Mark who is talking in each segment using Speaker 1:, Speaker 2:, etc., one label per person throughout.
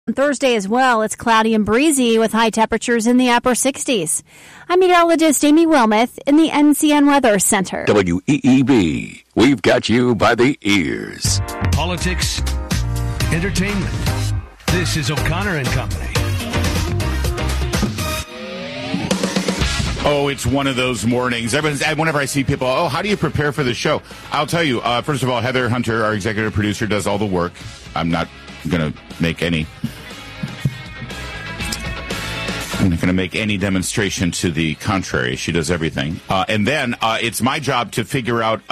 Speaker 1: Thursday as well, it's cloudy and breezy with high temperatures in the upper 60s. I'm meteorologist Amy Wilmoth in the NCN Weather Center.
Speaker 2: WEEB, we've got you by the ears.
Speaker 3: Politics, entertainment. This is O'Connor and Company.
Speaker 4: Oh, it's one of those mornings. Whenever I see people, how do you prepare for the show? I'll tell you, first of all, Heather Hunter, our executive producer, does all the work. I'm not going to make any demonstration to the contrary. She does everything. And then it's my job to figure out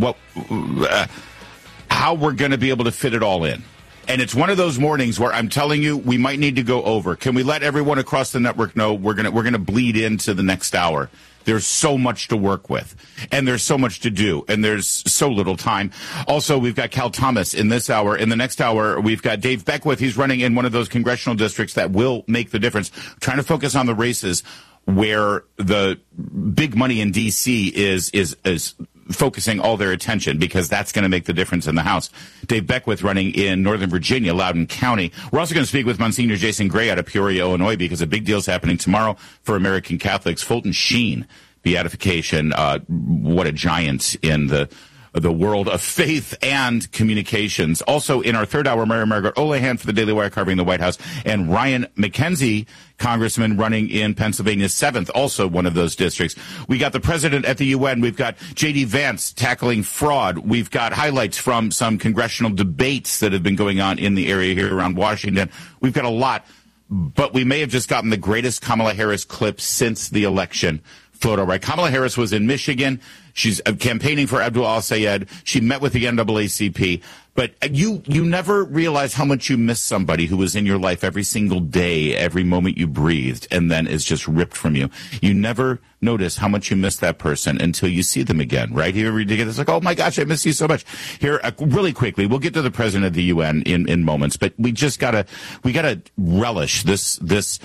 Speaker 4: how we're going to be able to fit it all in. And it's one of those mornings where I'm telling you, we might need to go over. Can we let everyone across the network know we're gonna bleed into the next hour? There's so much to work with, and there's so much to do, and there's so little time. Also, we've got Cal Thomas in this hour. In the next hour, we've got Dave Beckwith. He's running in one of those congressional districts that will make the difference. Trying to focus on the races where the big money in D.C. is focusing all their attention, because that's going to make the difference in the House. Dave Beckwith running in Northern Virginia, Loudoun County. We're also going to speak with Monsignor Jason Gray out of Peoria, Illinois, because a big deal is happening tomorrow for American Catholics. Fulton Sheen, beatification. What a giant in the world of faith and communications. Also in our third hour, Mary Margaret Olahan for the Daily Wire covering the White House, and Ryan McKenzie, congressman running in Pennsylvania's 7th, also one of those districts. We got the president at the UN. We've got J.D. Vance tackling fraud. We've got highlights from some congressional debates that have been going on in the area here around Washington. We've got a lot, but we may have just gotten the greatest Kamala Harris clip since the election photo, right? Kamala Harris was in Michigan. She's campaigning for Abdul al-Sayed. She met with the NAACP. But you never realize how much you miss somebody who was in your life every single day, every moment you breathed, and then is just ripped from you. You never notice how much you miss that person until you see them again, right? It's like, oh my gosh, I miss you so much. Here, really quickly, we'll get to the president of the UN in moments, but we gotta relish this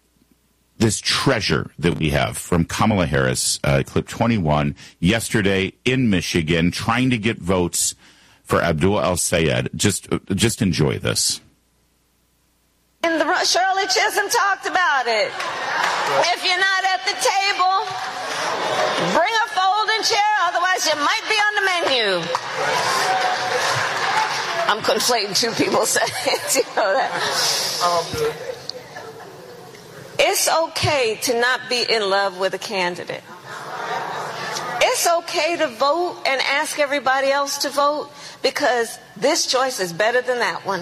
Speaker 4: treasure that we have from Kamala Harris, clip 21, yesterday in Michigan, trying to get votes for Abdul al-Sayed. Just enjoy this.
Speaker 5: And Shirley Chisholm talked about it. If you're not at the table, bring a folding chair, otherwise you might be on the menu. I'm conflating two people saying it, you know that. It's okay to not be in love with a candidate. It's okay to vote and ask everybody else to vote, because this choice is better than that one.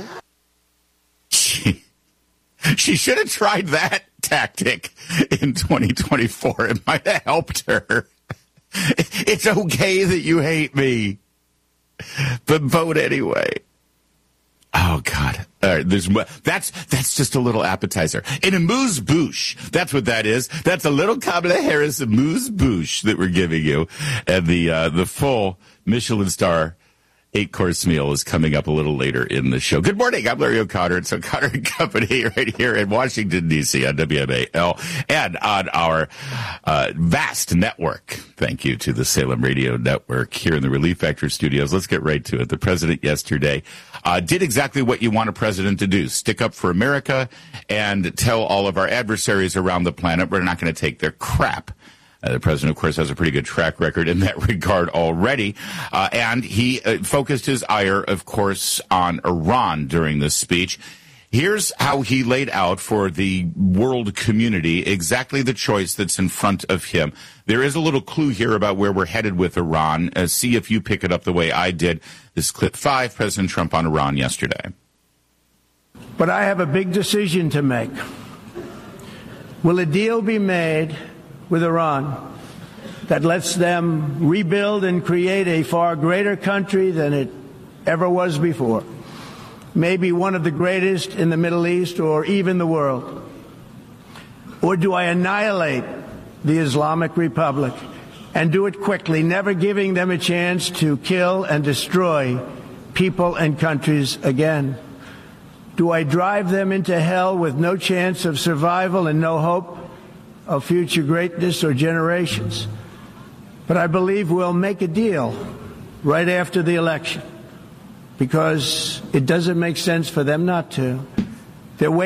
Speaker 4: She should have tried that tactic in 2024. It might have helped her. It's okay that you hate me, but vote anyway. Oh, God. All right, that's just a little appetizer. And a amuse-bouche. That's what that is. That's a little Kamala Harris amuse-bouche that we're giving you. And the full Michelin star 8-course meal is coming up a little later in the show. Good morning. I'm Larry O'Connor. It's O'Connor and Company right here in Washington, D.C. on WMAL and on our vast network. Thank you to the Salem Radio Network here in the Relief Factor studios. Let's get right to it. The president yesterday did exactly what you want a president to do. Stick up for America and tell all of our adversaries around the planet we're not going to take their crap. The president, of course, has a pretty good track record in that regard already. And he focused his ire, of course, on Iran during this speech. Here's how he laid out for the world community exactly the choice that's in front of him. There is a little clue here about where we're headed with Iran. See if you pick it up the way I did. This clip 5, President Trump on Iran yesterday.
Speaker 6: But I have a big decision to make. Will a deal be made with Iran that lets them rebuild and create a far greater country than it ever was before? Maybe one of the greatest in the Middle East or even the world? Or do I annihilate the Islamic Republic and do it quickly, never giving them a chance to kill and destroy people and countries again? Do I drive them into hell with no chance of survival and no hope of future greatness or generations? But I believe we'll make a deal right after the election, because it doesn't make sense for them not to. They're